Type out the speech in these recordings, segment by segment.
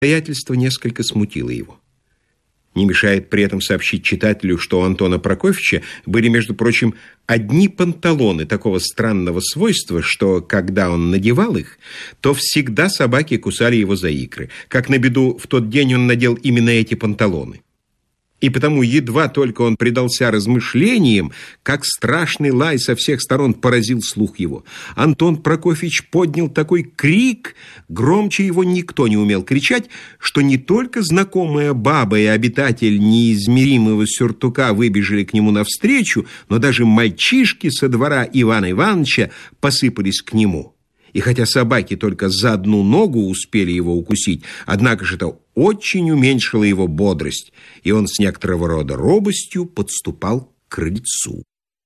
Обстоятельство несколько смутило его. Не мешает при этом сообщить читателю, что у Антона Прокофьевича были, между прочим, одни панталоны такого странного свойства, что, когда он надевал их, то всегда собаки кусали его за икры. Как на беду, в тот день он надел именно эти панталоны. И потому едва только он предался размышлениям, как страшный лай со всех сторон поразил слух его. Антон Прокофьевич поднял такой крик, громче его никто не умел кричать, что не только знакомая баба и обитатель неизмеримого сюртука выбежали к нему навстречу, но даже мальчишки со двора Ивана Ивановича посыпались к нему. И хотя собаки только за одну ногу успели его укусить, однако же это очень уменьшило его бодрость, и он с некоторого рода робостью подступал к крыльцу.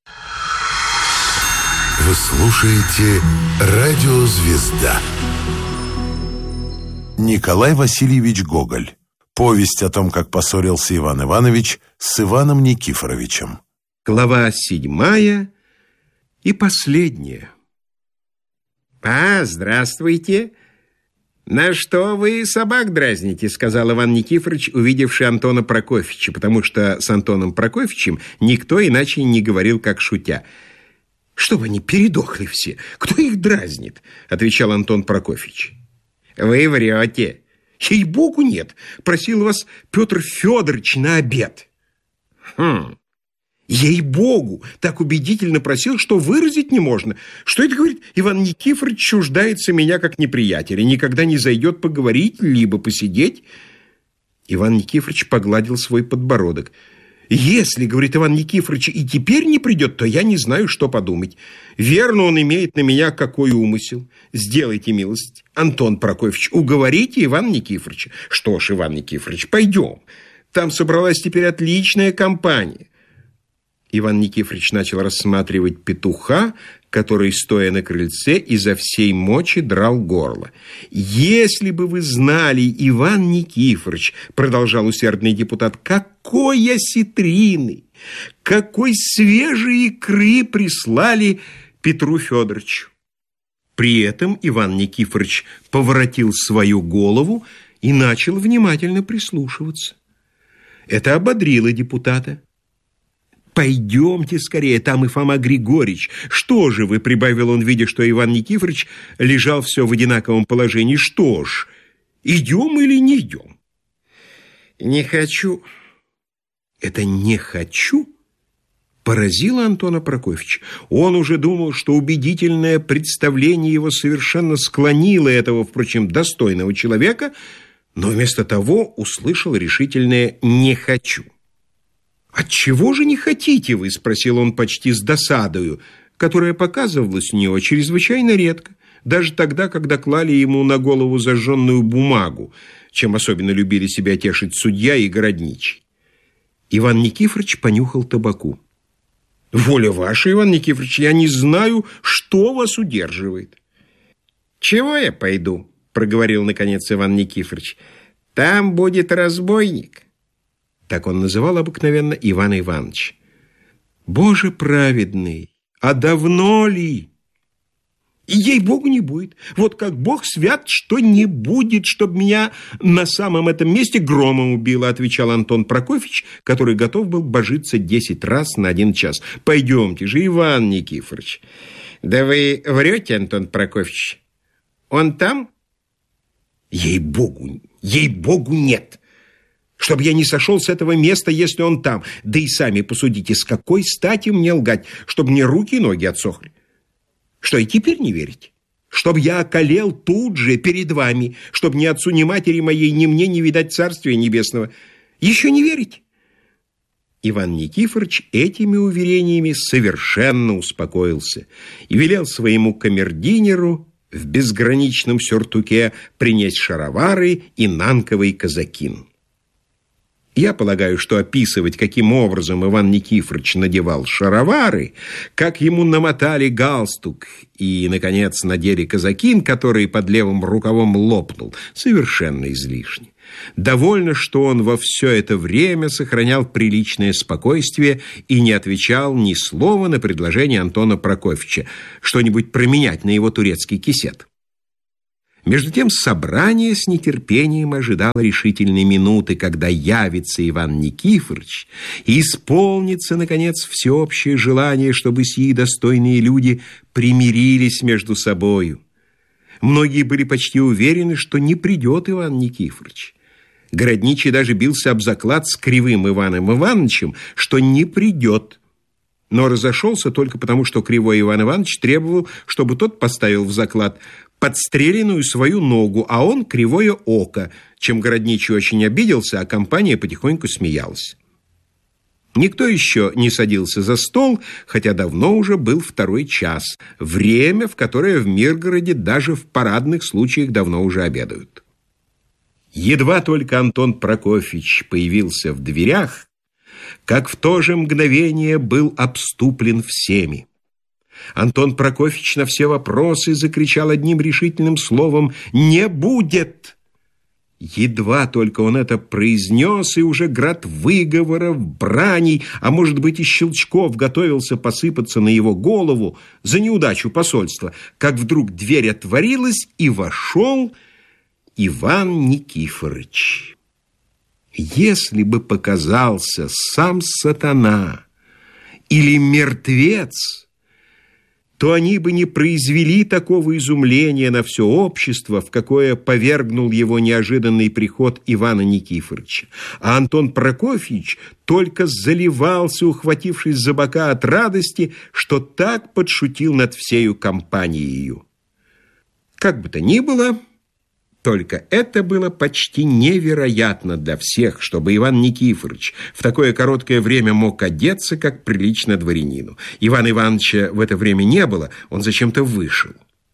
Вы слушаете «Радио Звезда». Николай Васильевич Гоголь. Повесть о том, как поссорился Иван Иванович с Иваном Никифоровичем. Глава 7 и последняя. Здравствуйте. На что вы собак дразните, сказал Иван Никифорович, увидевший Антона Прокофьевича, потому что с Антоном Прокофьевичем никто иначе не говорил, как шутя. Чтобы они передохли все, кто их дразнит, отвечал Антон Прокофьевич. Вы врете. Ей-богу, нет. Просил вас Петр Федорович на обед. Ей-богу, так убедительно просил, что выразить не можно. Что это, говорит, Иван Никифорович чуждается меня как неприятеля, никогда не зайдет поговорить, либо посидеть. Иван Никифорович погладил свой подбородок. Если, говорит Иван Никифорович, и теперь не придет, то я не знаю, что подумать. Верно, он имеет на меня какой умысел. Сделайте милость, Антон Прокофьевич, уговорите Ивана Никифоровича. Что ж, Иван Никифорович, пойдем. Там собралась теперь отличная компания. Иван Никифорович начал рассматривать петуха, который, стоя на крыльце, изо всей мочи драл горло. «Если бы вы знали, Иван Никифорович, — продолжал усердный депутат, — какой осетрины, какой свежей икры прислали Петру Федоровичу!» При этом Иван Никифорович поворотил свою голову и начал внимательно прислушиваться. Это ободрило депутата. «Пойдемте скорее, там и Фома Григорьевич. Что же вы?» — прибавил он, видя, что Иван Никифорович лежал все в одинаковом положении. «Что ж, идем или не идем?» «Не хочу». Это «не хочу» поразило Антона Прокофьевича. Он уже думал, что убедительное представление его совершенно склонило этого, впрочем, достойного человека, но вместо того услышал решительное «не хочу». «Отчего же не хотите вы?» — спросил он почти с досадою, которая показывалась у него чрезвычайно редко, даже тогда, когда клали ему на голову зажженную бумагу, чем особенно любили себя тешить судья и городничий. Иван Никифорович понюхал табаку. «Воля ваша, Иван Никифорович, я не знаю, что вас удерживает». «Чего я пойду?» — проговорил наконец Иван Никифорович. «Там будет разбойник». Так он называл обыкновенно Ивана Ивановича. «Боже праведный, а давно ли?» «И ей-богу не будет. Вот как Бог свят, что не будет, чтобы меня на самом этом месте громом убило», отвечал Антон Прокофьевич, который готов был божиться 10 раз на 1 час. «Пойдемте же, Иван Никифорович». «Да вы врете, Антон Прокофьевич? Он там?» «Ей-богу, нет. Чтобы я не сошел с этого места, если он там. Да и сами посудите, с какой стати мне лгать, чтобы мне руки и ноги отсохли? Что, и теперь не верите? Чтоб я околел тут же перед вами, чтоб ни отцу, ни матери моей, ни мне не видать Царствия Небесного. Еще не верите?» Иван Никифорович этими уверениями совершенно успокоился и велел своему камердинеру в безграничном сюртуке принять шаровары и нанковый казакин. Я полагаю, что описывать, каким образом Иван Никифорович надевал шаровары, как ему намотали галстук и, наконец, надели казакин, который под левым рукавом лопнул, совершенно излишне. Довольно, что он во все это время сохранял приличное спокойствие и не отвечал ни слова на предложение Антона Прокофьевича что-нибудь променять на его турецкий кисет. Между тем собрание с нетерпением ожидало решительной минуты, когда явится Иван Никифорович и исполнится, наконец, всеобщее желание, чтобы сии достойные люди примирились между собою. Многие были почти уверены, что не придет Иван Никифорович. Городничий даже бился об заклад с Кривым Иваном Ивановичем, что не придет. Но разошелся только потому, что Кривой Иван Иванович требовал, чтобы тот поставил в заклад подстреленную свою ногу, а он кривое око, чем Городничий очень обиделся, а компания потихоньку смеялась. Никто еще не садился за стол, хотя давно уже был 2 час, время, в которое в Миргороде даже в парадных случаях давно уже обедают. Едва только Антон Прокофьевич появился в дверях, как в то же мгновение был обступлен всеми. Антон Прокофьевич на все вопросы закричал одним решительным словом: «Не будет!» Едва только он это произнес, и уже град выговоров, браней, а может быть и щелчков готовился посыпаться на его голову за неудачу посольства, как вдруг дверь отворилась, и вошел Иван Никифорович. Если бы показался сам сатана или мертвец, то они бы не произвели такого изумления на все общество, в какое повергнул его неожиданный приход Ивана Никифоровича. А Антон Прокофьевич только заливался, ухватившись за бока от радости, что так подшутил над всею компанией. Как бы то ни было, только это было почти невероятно для всех, чтобы Иван Никифорович в такое короткое время мог одеться, как прилично дворянину. Ивана Ивановича в это время не было, он зачем-то вышел.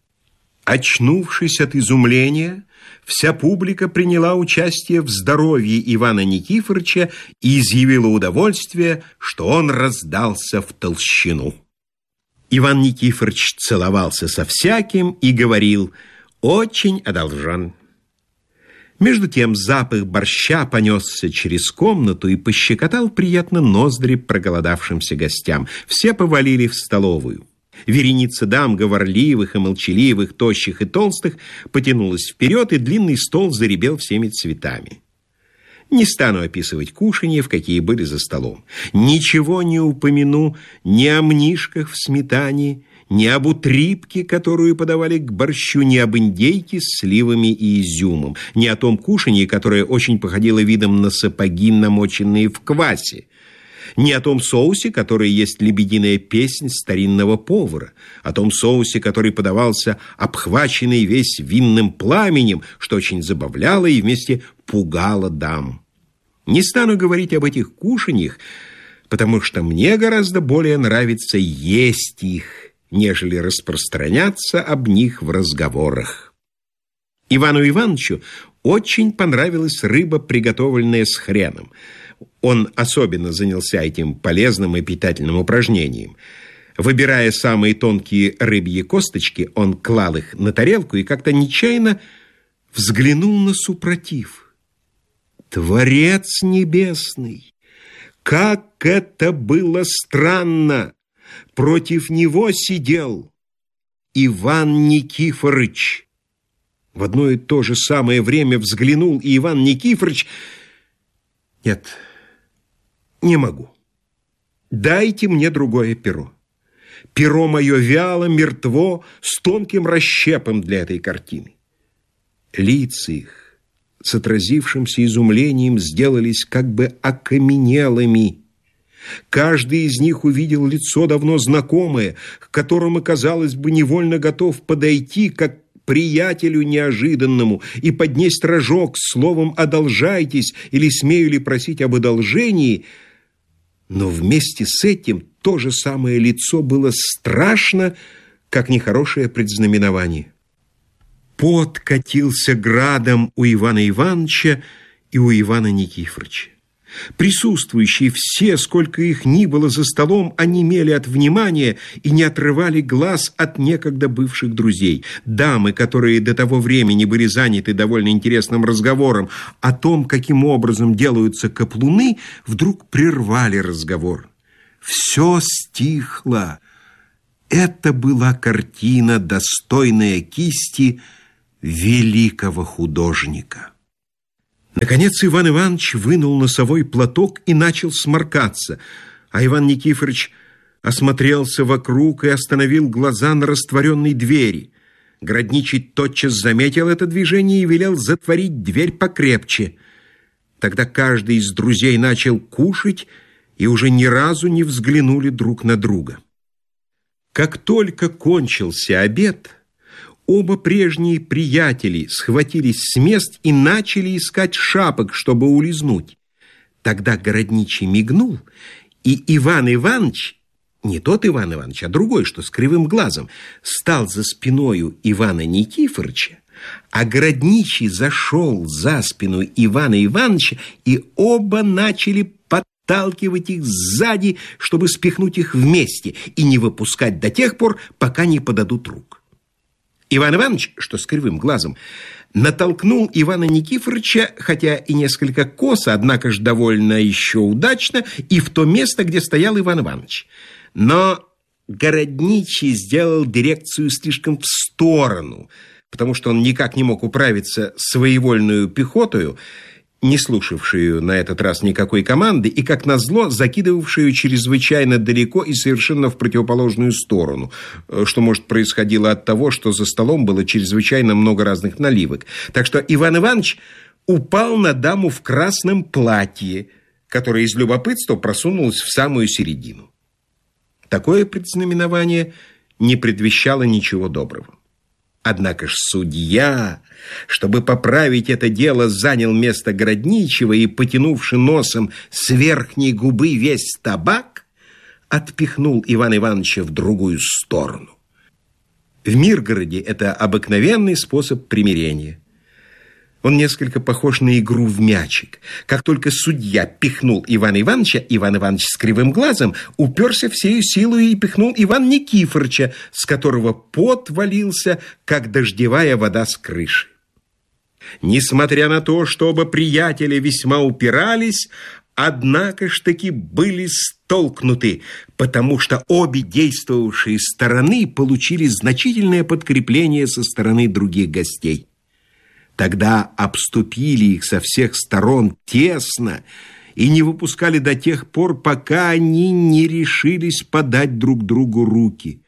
Очнувшись от изумления, вся публика приняла участие в здоровье Ивана Никифоровича и изъявила удовольствие, что он раздался в толщину. Иван Никифорович целовался со всяким и говорил: «Очень одолжен». Между тем запах борща понесся через комнату и пощекотал приятно ноздри проголодавшимся гостям. Все повалили в столовую. Вереница дам, говорливых и молчаливых, тощих и толстых, потянулась вперед, и длинный стол заребел всеми цветами. Не стану описывать кушанья, в какие были за столом. Ничего не упомяну ни о мнишках в сметане, ни об утрипке, которую подавали к борщу, ни об индейке с сливами и изюмом, ни о том кушанье, которое очень походило видом на сапоги, намоченные в квасе, ни о том соусе, который есть лебединая песнь старинного повара, о том соусе, который подавался обхваченный весь винным пламенем, что очень забавляло и вместе пугало дам. Не стану говорить об этих кушаньях, потому что мне гораздо более нравится есть их, нежели распространяться об них в разговорах. Ивану Ивановичу очень понравилась рыба, приготовленная с хреном. Он особенно занялся этим полезным и питательным упражнением. Выбирая самые тонкие рыбьи косточки, он клал их на тарелку и как-то нечаянно взглянул на супротив. Творец небесный! Как это было странно! Против него сидел Иван Никифорович. В одно и то же самое время взглянул и Иван Никифорович. Нет, не могу. Дайте мне другое перо. Перо мое вяло, мертво, с тонким расщепом для этой картины. Лица их с отразившимся изумлением сделались как бы окаменелыми. Каждый из них увидел лицо давно знакомое, к которому, казалось бы, невольно готов подойти, как приятелю неожиданному, и поднесть рожок с словом «одолжайтесь» или «смею ли просить об одолжении». Но вместе с этим то же самое лицо было страшно, как нехорошее предзнаменование. Пот катился градом у Ивана Ивановича и у Ивана Никифоровича. Присутствующие все, сколько их ни было за столом, онемели от внимания и не отрывали глаз от некогда бывших друзей. Дамы, которые до того времени были заняты довольно интересным разговором о том, каким образом делаются каплуны, вдруг прервали разговор. Все стихло. Это была картина, достойная кисти великого художника. Наконец Иван Иванович вынул носовой платок и начал сморкаться, а Иван Никифорович осмотрелся вокруг и остановил глаза на растворенной двери. Городничий тотчас заметил это движение и велел затворить дверь покрепче. Тогда каждый из друзей начал кушать и уже ни разу не взглянули друг на друга. Как только кончился обед, оба прежние приятели схватились с мест и начали искать шапок, чтобы улизнуть. Тогда городничий мигнул, и Иван Иванович, не тот Иван Иванович, а другой, что с кривым глазом, стал за спиною Ивана Никифорыча, а городничий зашел за спину Ивана Ивановича, и оба начали подталкивать их сзади, чтобы спихнуть их вместе и не выпускать до тех пор, пока не подадут рук. Иван Иванович, что с кривым глазом, натолкнул Ивана Никифорыча, хотя и несколько косо, однако ж довольно еще удачно, и в то место, где стоял Иван Иванович. Но городничий сделал дирекцию слишком в сторону, потому что он никак не мог управиться своевольную пехотою, не слушавшую на этот раз никакой команды и, как назло, закидывавшую чрезвычайно далеко и совершенно в противоположную сторону, что, может, происходило от того, что за столом было чрезвычайно много разных наливок. Так что Иван Иванович упал на даму в красном платье, которая из любопытства просунулась в самую середину. Такое предзнаменование не предвещало ничего доброго. Однако ж судья, чтобы поправить это дело, занял место городничего и, потянувши носом с верхней губы весь табак, отпихнул Ивана Ивановича в другую сторону. В Миргороде это обыкновенный способ примирения. Он несколько похож на игру в мячик. Как только судья пихнул Ивана Ивановича, Иван Иванович с кривым глазом уперся всею силой и пихнул Ивана Никифорыча, с которого пот валился, как дождевая вода с крыши. Несмотря на то, что оба приятеля весьма упирались, однако ж таки были столкнуты, потому что обе действовавшие стороны получили значительное подкрепление со стороны других гостей. Тогда обступили их со всех сторон тесно и не выпускали до тех пор, пока они не решились подать друг другу руки.